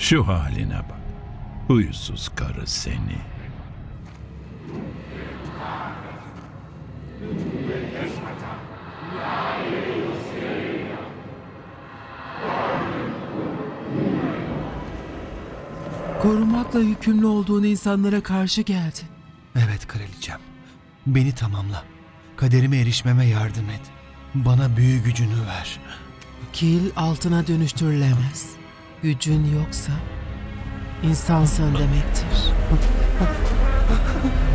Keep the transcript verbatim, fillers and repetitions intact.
Şu haline bak. Huysuz karı seni. Korumakla yükümlü olduğun insanlara karşı geldi. Evet kraliçem. Beni tamamla. Kaderime erişmeme yardım et. Bana büyü gücünü ver. Kil altına dönüştürülemez. Gücün yoksa insansın demektir.